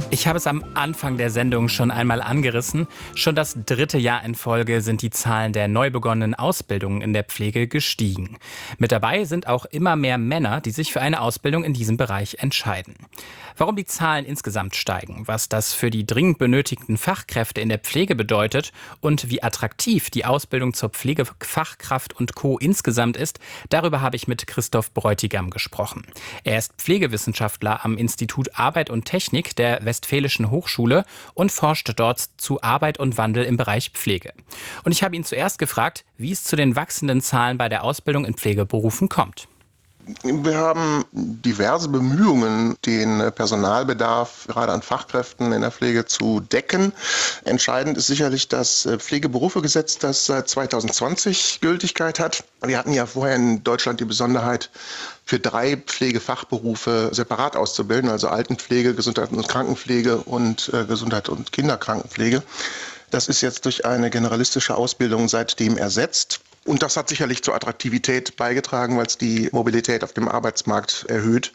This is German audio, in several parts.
Ich habe es am Anfang der Sendung schon einmal angerissen. Schon das 3. Jahr in Folge sind die Zahlen der neu begonnenen Ausbildungen in der Pflege gestiegen. Mit dabei sind auch immer mehr Männer, die sich für eine Ausbildung in diesem Bereich entscheiden. Warum die Zahlen insgesamt steigen, was das für die dringend benötigten Fachkräfte in der Pflege bedeutet und wie attraktiv die Ausbildung zur Pflegefachkraft und Co. insgesamt ist, darüber habe ich mit Christoph Bräutigam gesprochen. Er ist Pflegewissenschaftler am Institut Arbeit und Technik der Westfälischen Hochschule und forscht dort zu Arbeit und Wandel im Bereich Pflege. Und ich habe ihn zuerst gefragt, wie es zu den wachsenden Zahlen bei der Ausbildung in Pflegeberufen kommt. Wir haben diverse Bemühungen, den Personalbedarf gerade an Fachkräften in der Pflege zu decken. Entscheidend ist sicherlich das Pflegeberufegesetz, das seit 2020 Gültigkeit hat. Wir hatten ja vorher in Deutschland die Besonderheit, für 3 Pflegefachberufe separat auszubilden, also Altenpflege, Gesundheit und Krankenpflege und Gesundheit und Kinderkrankenpflege. Das ist jetzt durch eine generalistische Ausbildung seitdem ersetzt. Und das hat sicherlich zur Attraktivität beigetragen, weil es die Mobilität auf dem Arbeitsmarkt erhöht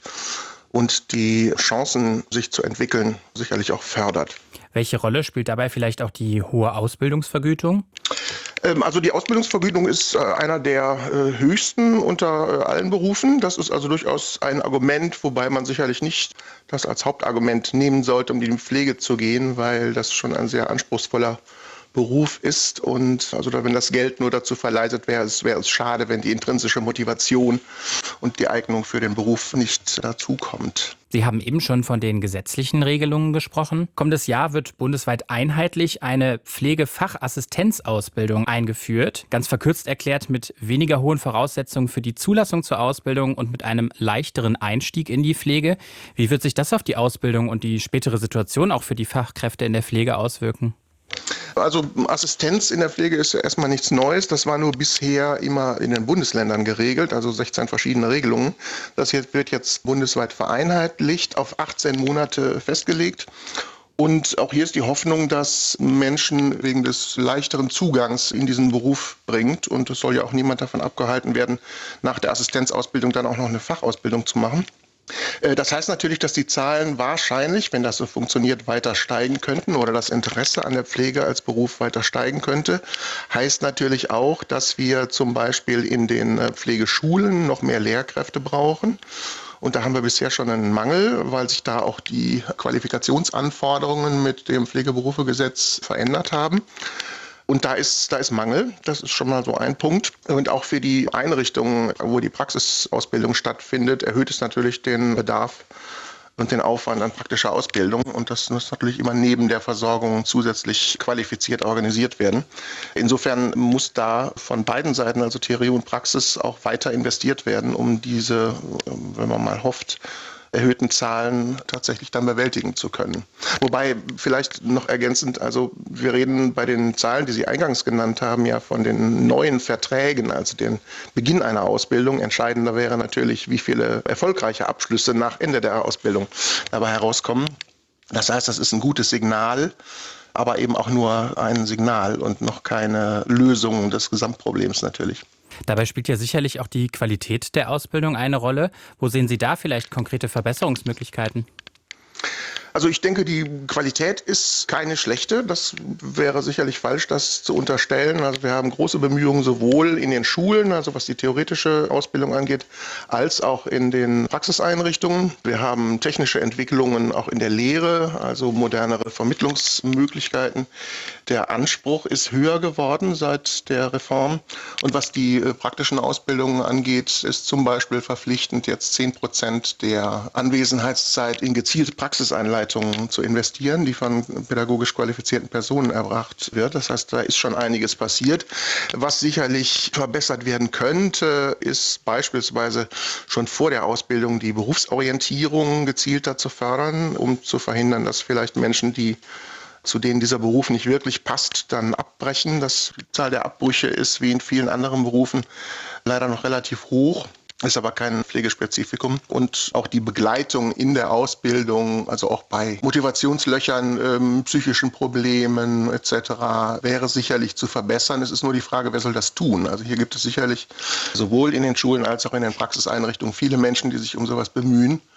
und die Chancen, sich zu entwickeln, sicherlich auch fördert. Welche Rolle spielt dabei vielleicht auch die hohe Ausbildungsvergütung? Also die Ausbildungsvergütung ist einer der höchsten unter allen Berufen. Das ist also durchaus ein Argument, wobei man sicherlich nicht das als Hauptargument nehmen sollte, um in die Pflege zu gehen, weil das schon ein sehr anspruchsvoller Beruf ist und also wenn das Geld nur dazu verleitet wäre, wäre es schade, wenn die intrinsische Motivation und die Eignung für den Beruf nicht dazukommt. Sie haben eben schon von den gesetzlichen Regelungen gesprochen. Kommendes Jahr wird bundesweit einheitlich eine Pflegefachassistenzausbildung eingeführt. Ganz verkürzt erklärt mit weniger hohen Voraussetzungen für die Zulassung zur Ausbildung und mit einem leichteren Einstieg in die Pflege. Wie wird sich das auf die Ausbildung und die spätere Situation auch für die Fachkräfte in der Pflege auswirken? Also Assistenz in der Pflege ist ja erstmal nichts Neues. Das war nur bisher immer in den Bundesländern geregelt, also 16 verschiedene Regelungen. Das wird jetzt bundesweit vereinheitlicht, auf 18 Monate festgelegt. Und auch hier ist die Hoffnung, dass Menschen wegen des leichteren Zugangs in diesen Beruf bringt. Und es soll ja auch niemand davon abgehalten werden, nach der Assistenzausbildung dann auch noch eine Fachausbildung zu machen. Das heißt natürlich, dass die Zahlen wahrscheinlich, wenn das so funktioniert, weiter steigen könnten oder das Interesse an der Pflege als Beruf weiter steigen könnte. Heißt natürlich auch, dass wir zum Beispiel in den Pflegeschulen noch mehr Lehrkräfte brauchen. Und da haben wir bisher schon einen Mangel, weil sich da auch die Qualifikationsanforderungen mit dem Pflegeberufegesetz verändert haben. Und da ist Mangel, das ist schon mal so ein Punkt. Und auch für die Einrichtungen, wo die Praxisausbildung stattfindet, erhöht es natürlich den Bedarf und den Aufwand an praktischer Ausbildung. Und das muss natürlich immer neben der Versorgung zusätzlich qualifiziert organisiert werden. Insofern muss da von beiden Seiten, also Theorie und Praxis, auch weiter investiert werden, um diese, wenn man mal hofft, erhöhten Zahlen tatsächlich dann bewältigen zu können. Wobei vielleicht noch ergänzend, also wir reden bei den Zahlen, die Sie eingangs genannt haben, ja von den neuen Verträgen, also den Beginn einer Ausbildung. Entscheidender wäre natürlich, wie viele erfolgreiche Abschlüsse nach Ende der Ausbildung dabei herauskommen. Das heißt, das ist ein gutes Signal, aber eben auch nur ein Signal und noch keine Lösung des Gesamtproblems natürlich. Dabei spielt ja sicherlich auch die Qualität der Ausbildung eine Rolle. Wo sehen Sie da vielleicht konkrete Verbesserungsmöglichkeiten? Also ich denke, die Qualität ist keine schlechte. Das wäre sicherlich falsch, das zu unterstellen. Also wir haben große Bemühungen sowohl in den Schulen, also was die theoretische Ausbildung angeht, als auch in den Praxiseinrichtungen. Wir haben technische Entwicklungen auch in der Lehre, also modernere Vermittlungsmöglichkeiten. Der Anspruch ist höher geworden seit der Reform. Und was die praktischen Ausbildungen angeht, ist zum Beispiel verpflichtend, jetzt 10% der Anwesenheitszeit in gezielte Praxiseinleitungen zu investieren, die von pädagogisch qualifizierten Personen erbracht wird. Das heißt, da ist schon einiges passiert. Was sicherlich verbessert werden könnte, ist beispielsweise schon vor der Ausbildung die Berufsorientierung gezielter zu fördern, um zu verhindern, dass vielleicht Menschen, zu denen dieser Beruf nicht wirklich passt, dann abbrechen. Die Zahl der Abbrüche ist wie in vielen anderen Berufen leider noch relativ hoch. Ist aber kein Pflegespezifikum. Und auch die Begleitung in der Ausbildung, also auch bei Motivationslöchern, psychischen Problemen etc., wäre sicherlich zu verbessern. Es ist nur die Frage, wer soll das tun? Also hier gibt es sicherlich sowohl in den Schulen als auch in den Praxiseinrichtungen viele Menschen, die sich um sowas bemühen.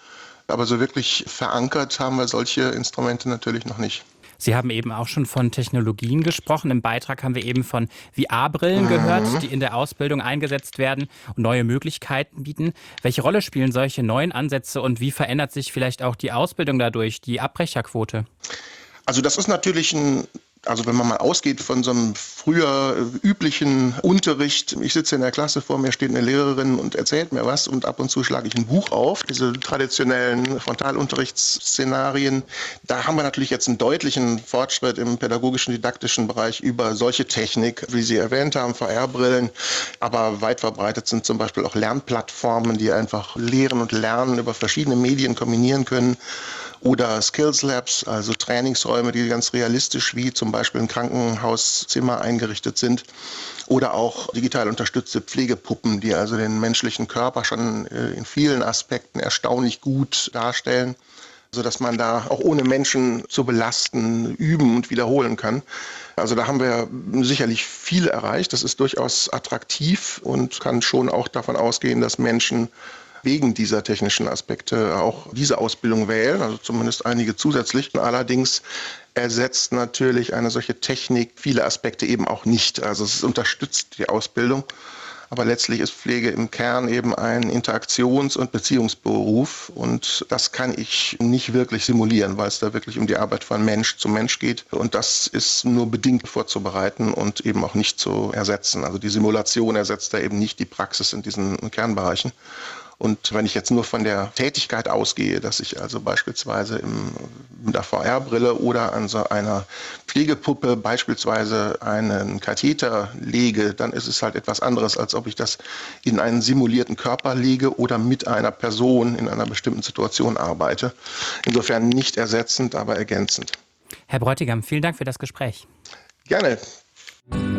Aber so wirklich verankert haben wir solche Instrumente natürlich noch nicht. Sie haben eben auch schon von Technologien gesprochen. Im Beitrag haben wir eben von VR-Brillen gehört, die in der Ausbildung eingesetzt werden und neue Möglichkeiten bieten. Welche Rolle spielen solche neuen Ansätze und wie verändert sich vielleicht auch die Ausbildung dadurch, die Abbrecherquote? Also das ist natürlich also wenn man mal ausgeht von so einem früher üblichen Unterricht, ich sitze in der Klasse, vor mir steht eine Lehrerin und erzählt mir was und ab und zu schlage ich ein Buch auf, diese traditionellen Frontalunterrichtsszenarien, da haben wir natürlich jetzt einen deutlichen Fortschritt im pädagogischen, didaktischen Bereich über solche Technik, wie Sie erwähnt haben, VR-Brillen, aber weit verbreitet sind zum Beispiel auch Lernplattformen, die einfach Lehren und Lernen über verschiedene Medien kombinieren können. Oder Skills Labs, also Trainingsräume, die ganz realistisch wie zum Beispiel ein Krankenhauszimmer eingerichtet sind. Oder auch digital unterstützte Pflegepuppen, die also den menschlichen Körper schon in vielen Aspekten erstaunlich gut darstellen, sodass man da auch ohne Menschen zu belasten üben und wiederholen kann. Also da haben wir sicherlich viel erreicht. Das ist durchaus attraktiv und kann schon auch davon ausgehen, dass Menschen wegen dieser technischen Aspekte auch diese Ausbildung wählen, also zumindest einige zusätzlich. Allerdings ersetzt natürlich eine solche Technik viele Aspekte eben auch nicht. Also es unterstützt die Ausbildung, aber letztlich ist Pflege im Kern eben ein Interaktions- und Beziehungsberuf und das kann ich nicht wirklich simulieren, weil es da wirklich um die Arbeit von Mensch zu Mensch geht und das ist nur bedingt vorzubereiten und eben auch nicht zu ersetzen. Also die Simulation ersetzt da eben nicht die Praxis in diesen Kernbereichen. Und wenn ich jetzt nur von der Tätigkeit ausgehe, dass ich also beispielsweise mit der VR-Brille oder an so einer Pflegepuppe beispielsweise einen Katheter lege, dann ist es halt etwas anderes, als ob ich das in einen simulierten Körper lege oder mit einer Person in einer bestimmten Situation arbeite. Insofern nicht ersetzend, aber ergänzend. Herr Bräutigam, vielen Dank für das Gespräch. Gerne.